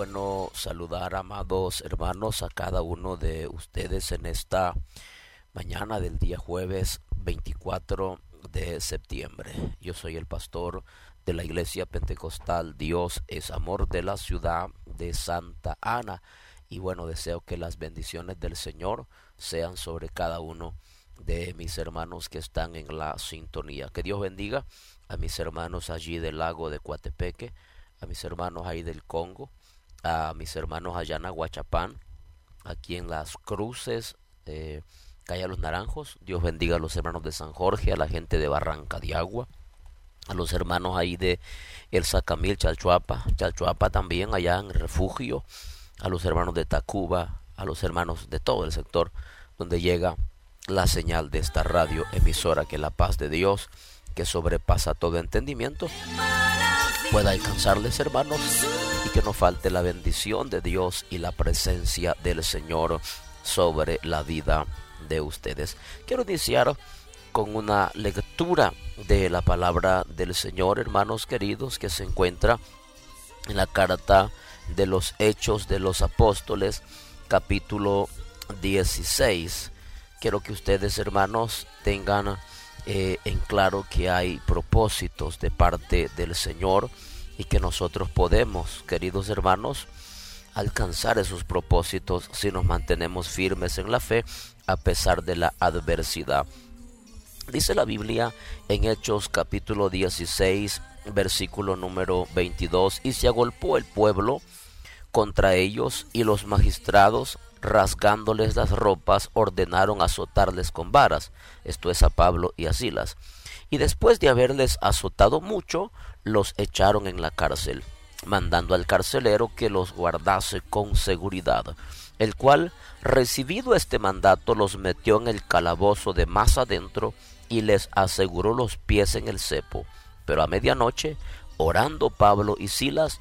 bueno saludar, amados hermanos, a cada uno de ustedes en esta mañana del día jueves 24 de septiembre. Yo soy el pastor de la Iglesia Pentecostal Dios es Amor de la ciudad de Santa Ana. Y bueno, deseo que las bendiciones del Señor sean sobre cada uno de mis hermanos que están en la sintonía. Que Dios bendiga a mis hermanos allí del lago de Coatepeque, a mis hermanos ahí del Congo, a mis hermanos allá en Aguachapán, aquí en Las Cruces, Calle Los Naranjos. Dios bendiga a los hermanos de San Jorge, a la gente de Barranca de Agua, a los hermanos ahí de El Sacamil, Chalchuapa también allá en Refugio, a los hermanos de Tacuba, a los hermanos de todo el sector donde llega la señal de esta radio emisora. Que la paz de Dios, que sobrepasa todo entendimiento, pueda alcanzarles, hermanos, y que no falte la bendición de Dios y la presencia del Señor sobre la vida de ustedes. Quiero iniciar con una lectura de la palabra del Señor, hermanos queridos, que se encuentra en la carta de los Hechos de los Apóstoles, capítulo 16. Quiero que ustedes, hermanos, tengan en claro que hay propósitos de parte del Señor y que nosotros podemos, queridos hermanos, alcanzar esos propósitos si nos mantenemos firmes en la fe a pesar de la adversidad. Dice la Biblia en Hechos capítulo 16, versículo número 22: y se agolpó el pueblo contra ellos, y los magistrados, rasgándoles las ropas, ordenaron azotarles con varas, esto es a Pablo y a Silas, y después de haberles azotado mucho, los echaron en la cárcel, mandando al carcelero que los guardase con seguridad, el cual, recibido este mandato, los metió en el calabozo de más adentro y les aseguró los pies en el cepo. Pero a medianoche, orando Pablo y Silas,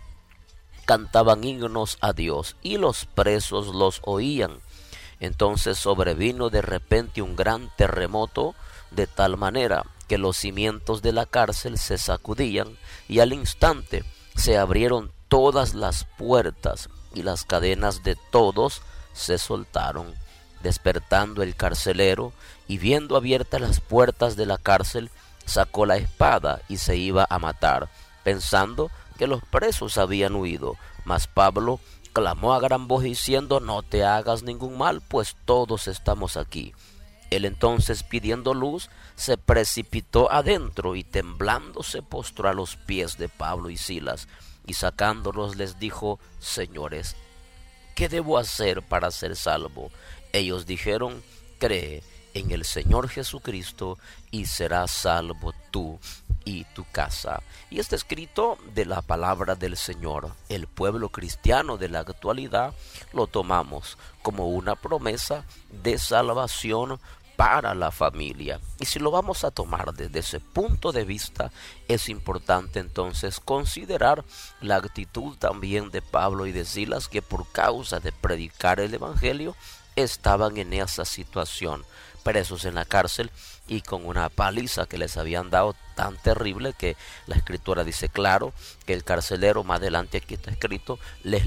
cantaban himnos a Dios, y los presos los oían. Entonces sobrevino de repente un gran terremoto, de tal manera que los cimientos de la cárcel se sacudían, y al instante se abrieron todas las puertas, y las cadenas de todos se soltaron. Despertando el carcelero, y viendo abiertas las puertas de la cárcel, sacó la espada y se iba a matar, pensando que los presos habían huido. Mas Pablo clamó a gran voz diciendo: no te hagas ningún mal, pues todos estamos aquí. Él entonces, pidiendo luz, se precipitó adentro y temblando se postró a los pies de Pablo y Silas, y sacándolos les dijo: señores, ¿qué debo hacer para ser salvo? Ellos dijeron: cree en el Señor Jesucristo y serás salvo tú y tu casa. Y está escrito de la palabra del Señor. El pueblo cristiano de la actualidad lo tomamos como una promesa de salvación para la familia. Y si lo vamos a tomar desde ese punto de vista, es importante entonces considerar la actitud también de Pablo y de Silas, que por causa de predicar el evangelio estaban en esa situación, presos en la cárcel y con una paliza que les habían dado tan terrible que la escritura dice claro que el carcelero, más adelante aquí está escrito, les